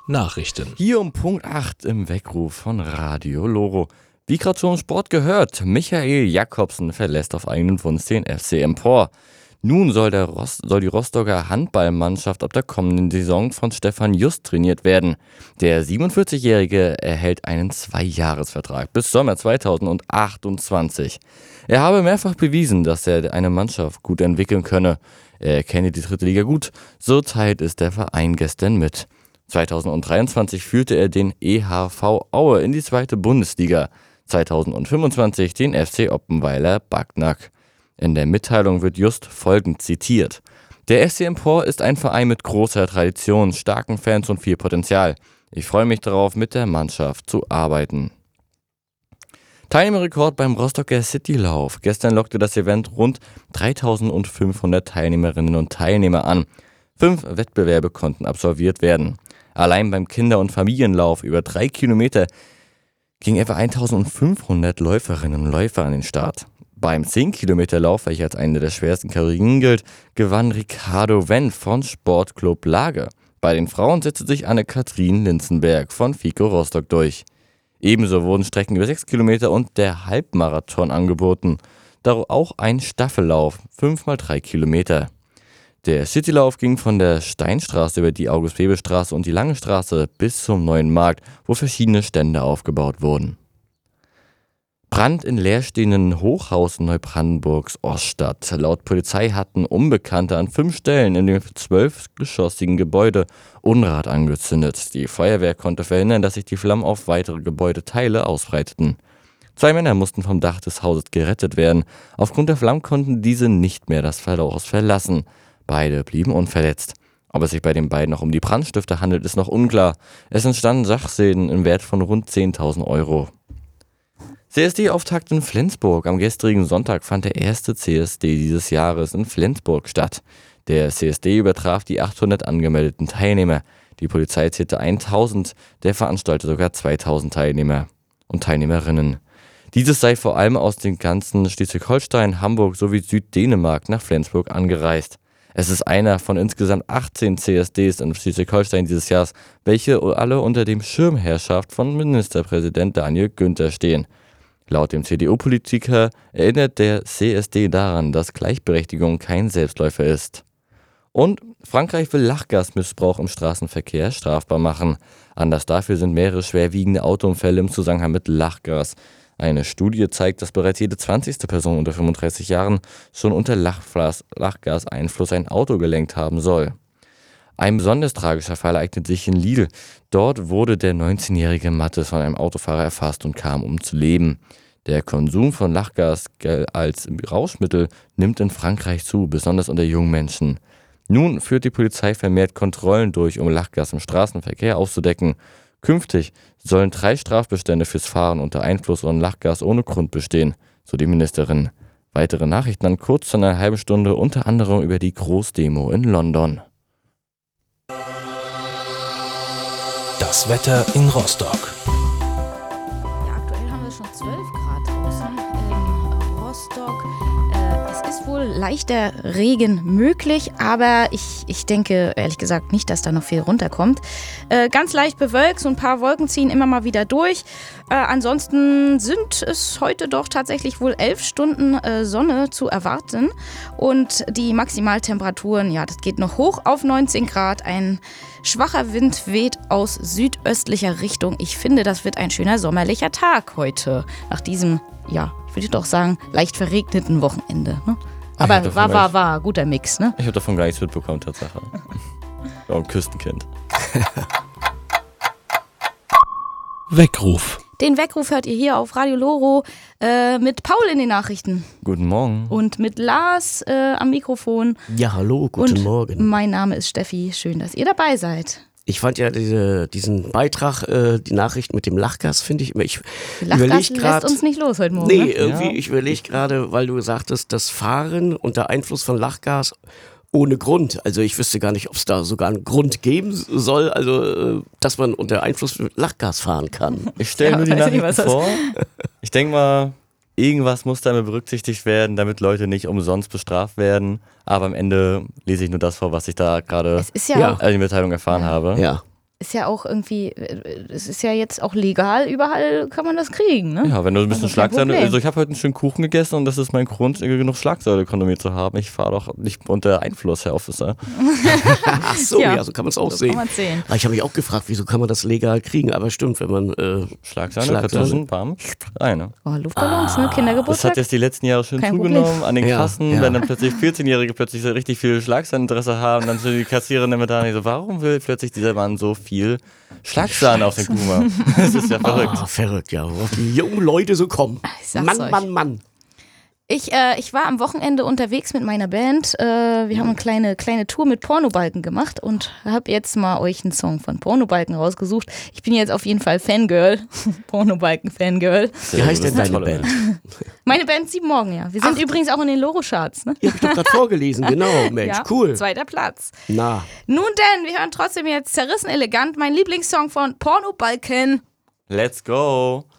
Nachrichten. Hier um Punkt 8 im Weckruf von Radio Loro. Wie gerade schon im Sport gehört, Michael Jakobsen verlässt auf eigenen Wunsch den FC Empor. Nun soll die Rostocker Handballmannschaft ab der kommenden Saison von Stefan Just trainiert werden. Der 47-Jährige erhält einen 2-Jahres-Vertrag bis Sommer 2028. Er habe mehrfach bewiesen, dass er eine Mannschaft gut entwickeln könne. Er kenne die dritte Liga gut, so teilt es der Verein gestern mit. 2023 führte er den EHV Aue in die zweite Bundesliga, 2025 den FC Oppenweiler Backnang. In der Mitteilung wird Just folgend zitiert: Der FC Empor ist ein Verein mit großer Tradition, starken Fans und viel Potenzial. Ich freue mich darauf, mit der Mannschaft zu arbeiten. Teilnehmerrekord beim Rostocker Citylauf. Gestern lockte das Event rund 3.500 Teilnehmerinnen und Teilnehmer an. 5 Wettbewerbe konnten absolviert werden. Allein beim Kinder- und Familienlauf über 3 Kilometer gingen etwa 1.500 Läuferinnen und Läufer an den Start. Beim 10-Kilometer-Lauf, welcher als eine der schwersten Kategorien gilt, gewann Ricardo Wendt von Sportclub Lage. Bei den Frauen setzte sich Anne-Kathrin Linzenberg von FICO Rostock durch. Ebenso wurden Strecken über 6 Kilometer und der Halbmarathon angeboten. Darum auch ein Staffellauf, 5x3 Kilometer. Der Citylauf ging von der Steinstraße über die August-Bebel-Straße und die Lange Straße bis zum Neuen Markt, wo verschiedene Stände aufgebaut wurden. Brand in leerstehenden Hochhaus in Neubrandenburgs Oststadt. Laut Polizei hatten Unbekannte an 5 Stellen in dem 12-geschossigen Gebäude Unrat angezündet. Die Feuerwehr konnte verhindern, dass sich die Flammen auf weitere Gebäudeteile ausbreiteten. 2 Männer mussten vom Dach des Hauses gerettet werden. Aufgrund der Flammen konnten diese nicht mehr das Haus verlassen. Beide blieben unverletzt. Ob es sich bei den beiden noch um die Brandstifter handelt, ist noch unklar. Es entstanden Sachschäden im Wert von rund 10.000 Euro. CSD-Auftakt in Flensburg. Am gestrigen Sonntag fand der erste CSD dieses Jahres in Flensburg statt. Der CSD übertraf die 800 angemeldeten Teilnehmer. Die Polizei zählte 1.000, der Veranstalter sogar 2.000 Teilnehmer und Teilnehmerinnen. Dieses sei vor allem aus den ganzen Schleswig-Holstein, Hamburg sowie Süddänemark nach Flensburg angereist. Es ist einer von insgesamt 18 CSDs in Schleswig-Holstein dieses Jahres, welche alle unter dem Schirmherrschaft von Ministerpräsident Daniel Günther stehen. Laut dem CDU-Politiker erinnert der CSD daran, dass Gleichberechtigung kein Selbstläufer ist. Und Frankreich will Lachgasmissbrauch im Straßenverkehr strafbar machen. Anlass dafür sind mehrere schwerwiegende Autounfälle im Zusammenhang mit Lachgas. Eine Studie zeigt, dass bereits jede 20. Person unter 35 Jahren schon unter Lachgaseinfluss ein Auto gelenkt haben soll. Ein besonders tragischer Fall ereignet sich in Lille. Dort wurde der 19-jährige Mattes von einem Autofahrer erfasst und kam ums Leben. Der Konsum von Lachgas als Rauschmittel nimmt in Frankreich zu, besonders unter jungen Menschen. Nun führt die Polizei vermehrt Kontrollen durch, um Lachgas im Straßenverkehr aufzudecken. Künftig sollen 3 Strafbestände fürs Fahren unter Einfluss von Lachgas ohne Grund bestehen, so die Ministerin. Weitere Nachrichten dann kurz in einer halben Stunde, unter anderem über die Großdemo in London. Das Wetter in Rostock. Ja, aktuell haben wir schon 12 Grad draußen in Rostock. Es ist wohl leichter Regen möglich, aber ich denke ehrlich gesagt nicht, dass da noch viel runterkommt. Ganz leicht bewölkt, so ein paar Wolken ziehen immer mal wieder durch. Ansonsten sind es heute doch tatsächlich wohl 11 Stunden Sonne zu erwarten. Und die Maximaltemperaturen, ja, das geht noch hoch auf 19 Grad. Ein schwacher Wind weht aus südöstlicher Richtung. Ich finde, das wird ein schöner sommerlicher Tag heute. Nach diesem, ja, ich würde doch sagen, leicht verregneten Wochenende. Ne? Aber war guter Mix, ne? Ich habe davon gar nichts mitbekommen, Tatsache. Ich war ein Küstenkind. Weckruf. Den Weckruf hört ihr hier auf Radio Loro mit Paul in den Nachrichten. Guten Morgen. Und mit Lars am Mikrofon. Ja, hallo, guten Morgen. Mein Name ist Steffi. Schön, dass ihr dabei seid. Ich fand ja diesen Beitrag, die Nachricht mit dem Lachgas, finde ich immer. Lachgas lässt uns nicht los heute Morgen. Nee, ne? irgendwie, Ja. ich überlege gerade, weil du sagtest, das Fahren unter Einfluss von Lachgas ohne Grund. Also ich wüsste gar nicht, ob es da sogar einen Grund geben soll, also dass man unter Einfluss mit Lachgas fahren kann. Ich stelle Ja, nur die weiß nicht, Nachrichten was das- vor. Ich denke mal, irgendwas muss damit berücksichtigt werden, damit Leute nicht umsonst bestraft werden. Aber am Ende lese ich nur das vor, was ich da gerade Es ist ja auch in die Mitteilung erfahren habe. Ja. ist ja auch irgendwie, es ist ja jetzt auch legal, überall kann man das kriegen, ne? Ja, wenn du ein bisschen Also kein Schlagseite, Problem. also ich habe heute einen schönen Kuchen gegessen und das ist mein Grund, genug Schlagsäuleökonomie zu haben. Ich fahre doch nicht unter Einfluss, Herr Officer. Ach so, ja, so kann man es auch so sehen. kann man's sehen. Aber ich habe mich auch gefragt, wieso kann man das legal kriegen? Aber stimmt, wenn man Schlagseile, Kartuschen, bam, rein. Ne? Oh, Luftballons, ne? Das Kindergeburtstag. hat jetzt die letzten Jahre schön Kein zugenommen an den Ja, Kassen, ja. wenn dann plötzlich 14-Jährige plötzlich so richtig viel Schlagsahneninteresse haben, dann sind die Kassiererin immer da und so, warum will plötzlich dieser Mann so viel Schlagsahne auf den Kuchen machen? Das ist ja verrückt. Ah, verrückt, ja. Worauf die jungen Leute so kommen. Ich sag's Mann, euch. Mann. Ich war am Wochenende unterwegs mit meiner Band. Wir haben eine kleine Tour mit Pornobalken gemacht und habe jetzt mal euch einen Song von Pornobalken rausgesucht. Ich bin jetzt auf jeden Fall Fangirl. Pornobalken-Fangirl. Wie heißt denn deine Tolle Band? Meine Band 7 Morgen, ja. Wir sind übrigens auch in den Loro-Charts, ne? Die habe ich doch gerade vorgelesen, genau, Mensch, Ja, cool. 2. Platz. Na, Nun denn, wir hören trotzdem jetzt Zerrissen elegant, mein Lieblingssong von Pornobalken. Let's go!